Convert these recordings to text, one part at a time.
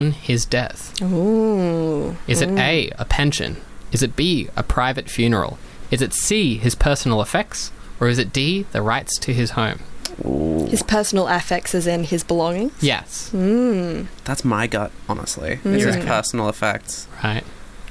his death? Ooh. Is it A, a pension? Is it B, a private funeral? Is it C, his personal effects? Or is it D, the rights to his home? His personal affects as in his belongings? Yes. That's my gut, honestly. It's his personal effects. Right.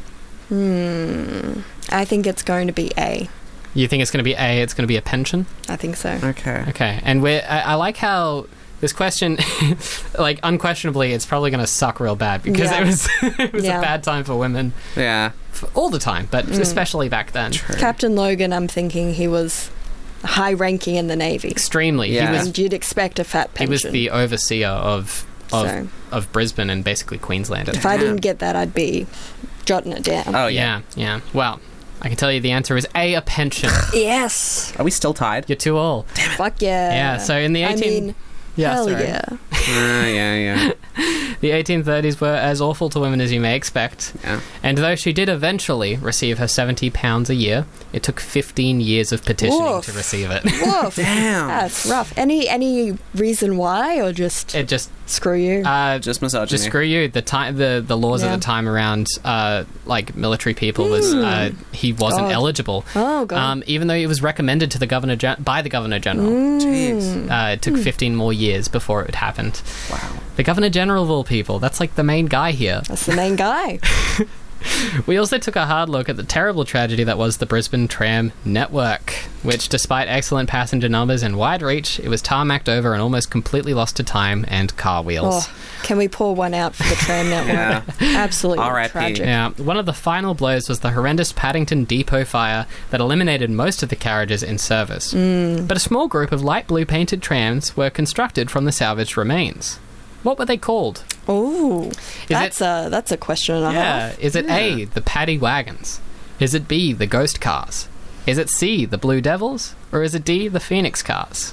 I think it's going to be A. You think it's going to be A, it's going to be a pension? I think so. Okay. Okay. And I like how this question, like, unquestionably, it's probably going to suck real bad because it was a bad time for women. Yeah. All the time, but especially back then. True. Captain Logan, I'm thinking he was high-ranking in the Navy. Extremely. Yeah. And you'd expect a fat pension. He was the overseer of Brisbane and basically Queensland. If I didn't get that, I'd be jotting it down. Oh, yeah. Yeah. Well, I can tell you the answer is A, a pension. Yes! Are we still tied? You're too old. Fuck yeah. Yeah, so in the 18... hell yeah. Yeah. The 1830s were as awful to women as you may expect. Yeah. And though she did eventually receive her £70 a year, it took 15 years of petitioning to receive it. Woof. Damn. That's rough. Any reason why, or just It just... screw you? Just misogyny. Just screw you. The laws at the time around like military people was he wasn't eligible. Oh god. Even though it was recommended to the governor by the governor general. Jeez. It took 15 more years before it happened. Wow. The governor general of all people. That's like the main guy here. That's the main guy. We also took a hard look at the terrible tragedy that was the Brisbane Tram network, which, despite excellent passenger numbers and wide reach, it was tarmacked over and almost completely lost to time and car wheels. Oh, can we pour one out for the tram network? Absolutely R.I.P. tragic. Yeah, one of the final blows was the horrendous Paddington Depot fire that eliminated most of the carriages in service. But a small group of light blue painted trams were constructed from the salvaged remains. What were they called? Oh, that's a question and a half. Is it A, the Paddy Wagons? Is it B, the Ghost Cars? Is it C, the Blue Devils? Or is it D, the Phoenix Cars?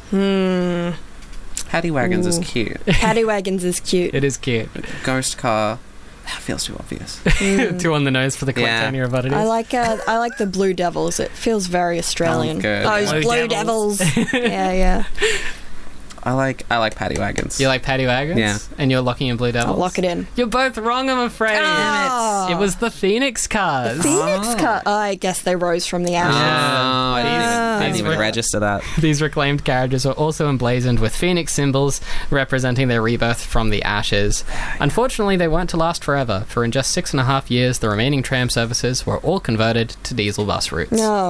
Paddy Wagons is cute. Paddy Wagons is cute. It is cute. Ghost car. That feels too obvious. Too on the nose for the Collectania of Oddities. I like the Blue Devils. It feels very Australian. Good. Those Blue Devils. Yeah. I like Paddy Wagons. You like Paddy Wagons? Yeah. And you're locking in Blue Devils? I'll lock it in. You're both wrong, I'm afraid. Oh. It was the Phoenix Cars. Phoenix car. Oh, I guess they rose from the ashes. I didn't even These register that. These reclaimed carriages were also emblazoned with phoenix symbols representing their rebirth from the ashes. Unfortunately, they weren't to last forever, for in just 6.5 years, the remaining tram services were all converted to diesel bus routes. No.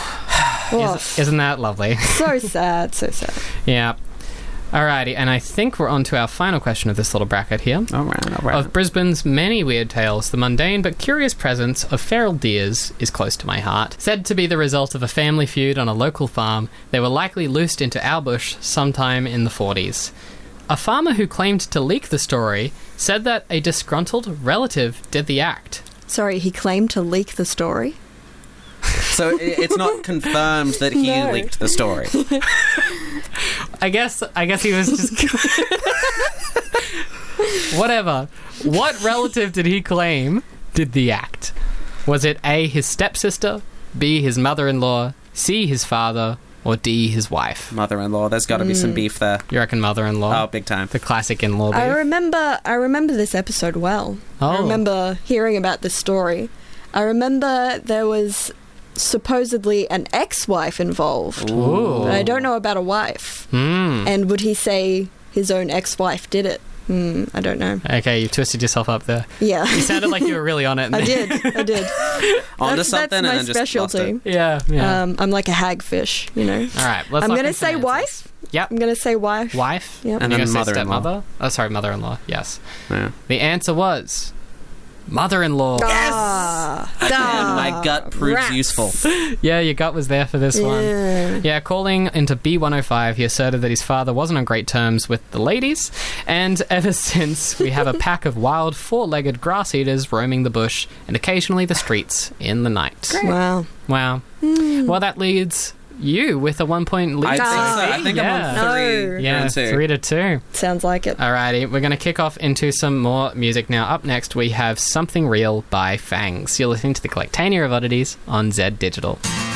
Isn't that lovely? So sad, so sad. Yeah. Alrighty, and I think we're on to our final question of this little bracket here. All right. Of Brisbane's many weird tales, the mundane but curious presence of feral deers is close to my heart. Said to be the result of a family feud on a local farm, they were likely loosed into our bush sometime in the 40s. A farmer who claimed to leak the story said that a disgruntled relative did the act. Sorry, he claimed to leak the story? So it's not confirmed that he leaked the story. I guess he was just... Whatever. What relative did he claim did the act? Was it A, his stepsister, B, his mother-in-law, C, his father, or D, his wife? Mother-in-law. There's got to be some beef there. You reckon mother-in-law? Oh, big time. The classic in-law beef? I remember this episode well. Oh. I remember hearing about this story. I remember there was supposedly an ex-wife involved. Ooh. But I don't know about a wife. And would he say his own ex-wife did it? I don't know. Okay, you twisted yourself up there. Yeah. You sounded like you were really on it. I did. Onto something that's my and then just lost specialty. it. Yeah. I'm like a hagfish, you know. All right, let's I'm lock going to in some say answers. wife. Yep. I'm going to say wife. Wife? Yep. And You're then gonna say mother-in-law. stepmother? Oh, sorry, mother-in-law. Yes. Yeah. The answer was mother-in-law. My gut proves rats. useful. Yeah, your gut was there for this one. Yeah. Yeah, calling into B105, he asserted that his father wasn't on great terms with the ladies, and ever since, we have a pack of wild, four-legged grass eaters roaming the bush and occasionally the streets in the night. Wow. Wow. Well, that leads you with a 1-point lead. I think so. Sophie. I think yeah. I'm on 3. No. Yeah, and 2. 3-2. Sounds like it. Alrighty, we're going to kick off into some more music now. Up next, we have Something Real by Fangs. You're listening to the Collectania of Oddities on Z Digital.